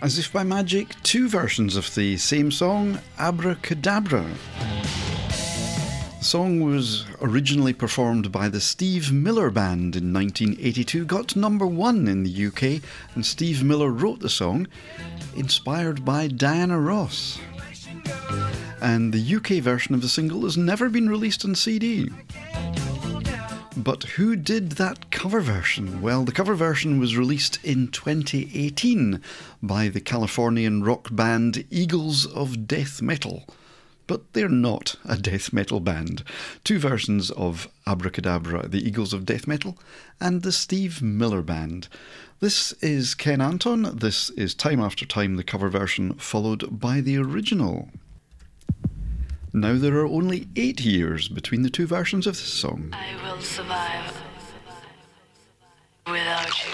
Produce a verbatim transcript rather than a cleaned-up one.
As if by magic, two versions of the same song, Abracadabra. The song was originally performed by the Steve Miller Band in nineteen eighty-two, got to number one in the U K, and Steve Miller wrote the song, inspired by Diana Ross. And the U K version of the single has never been released on C D. But who did that cover version? Well, the cover version was released in twenty eighteen by the Californian rock band Eagles of Death Metal. But they're not a death metal band. Two versions of Abracadabra, the Eagles of Death Metal, and the Steve Miller Band. This is Ken Anton. This is Time After Time, the cover version, followed by the original. Now there are only eight years between the two versions of this song. I will survive without